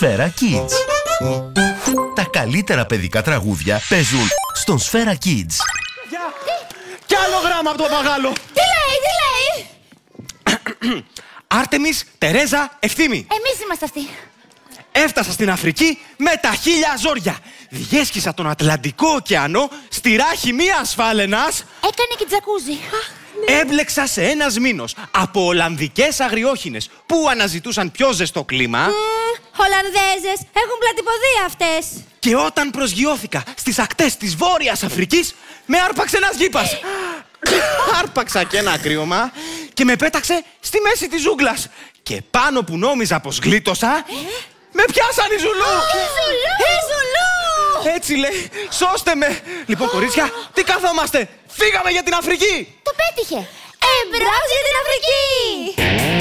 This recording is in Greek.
Σφαίρα Kids. Τα καλύτερα παιδικά τραγούδια παίζουν στον Σφαίρα Kids. Κι άλλο γράμμα από τον παπαγάλο. Τι λέει! Άρτεμις, Τερέζα, Ευθύμη. Εμείς είμαστε αυτοί. Έφτασα στην Αφρική με τα 1000 ζόρια. Διέσχισα τον Ατλαντικό ωκεανό στη ράχη μία ασφάλαινας. Έκανε και τζακούζι. Έμπλεξα σε ένας μήνος από Ολλανδικές αγριόχινες που αναζητούσαν πιο ζεστό κλίμα. Ολλανδέζες, έχουν πλατυποδία αυτές. Και όταν προσγειώθηκα στις ακτές της Βόρειας Αφρικής, με άρπαξε ένας γήπας. Άρπαξα και ένα κρύωμα και με πέταξε στη μέση της ζούγκλας. Και πάνω που νόμιζα πως γλίτωσα, με πιάσαν οι Ζουλού! Η Ζουλού! Έτσι λέει, σώστε με! Λοιπόν, κορίτσια, τι καθόμαστε! Φύγαμε για την Αφρική! Το πέτυχε! Μπράβο για την Αφρική!